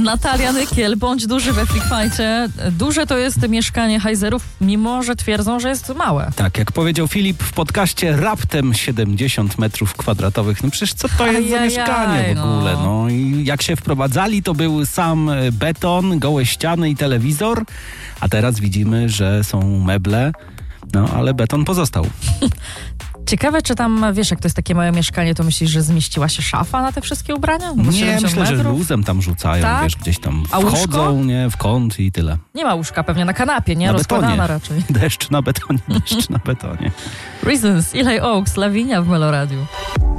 Natalia Nykiel, bądź duży we Freakfightie. Duże to jest mieszkanie hajzerów, mimo że twierdzą, że jest małe. Tak, jak powiedział Filip w podcaście, raptem 70 metrów kwadratowych. No przecież co to jest za mieszkanie w ogóle? No i jak się wprowadzali, to był sam beton, gołe ściany i telewizor, a teraz widzimy, że są meble, no ale beton pozostał. Ciekawe, czy tam, wiesz, jak to jest takie małe mieszkanie, to myślisz, że zmieściła się szafa na te wszystkie ubrania? No nie, myślę, że luzem tam rzucają, tak? Wiesz, gdzieś tam a wchodzą, łóżko? Nie, w kąt i tyle. Nie ma łóżka, pewnie na kanapie, nie? Na Rozkładana betonie. raczej. Deszcz na betonie, deszcz na betonie. Reasons, Eli Oaks, Lavinia w Meloradiu.